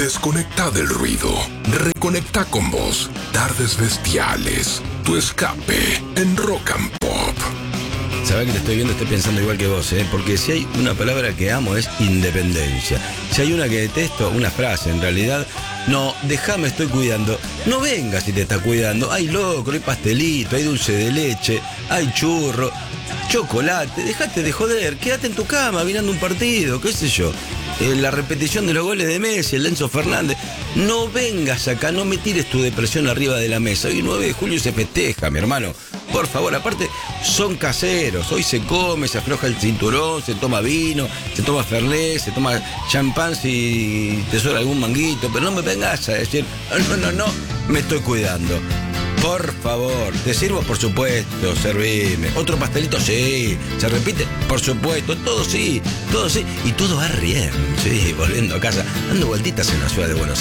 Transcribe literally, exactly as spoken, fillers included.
Desconecta del ruido. Reconecta con vos. Tardes bestiales. Tu escape en Rock and Pop. Sabés que te estoy viendo, estoy pensando igual que vos, ¿eh? Porque si hay una palabra que amo es independencia. Si hay una que detesto, una frase en realidad, no, déjame, estoy cuidando. No vengas si te está cuidando. Hay locro, hay pastelito, hay dulce de leche, hay churro, chocolate. Dejate de joder, quédate en tu cama mirando un partido, qué sé yo. Eh, la repetición de los goles de Messi, el Enzo Fernández. No vengas acá, no me tires tu depresión arriba de la mesa. Hoy nueve de julio se festeja, mi hermano. Por favor, aparte, son caseros. Hoy se come, se afloja el cinturón, se toma vino, se toma fernet, se toma champán si te sobra algún manguito. Pero no me vengas a decir, no, no, no, me estoy cuidando. Por favor, ¿te sirvo? Por supuesto, servime. ¿Otro pastelito? Sí. ¿Se repite? Por supuesto. Todo sí, todo sí. Y todo va bien. Sí, volviendo a casa, dando vueltitas en la ciudad de Buenos Aires.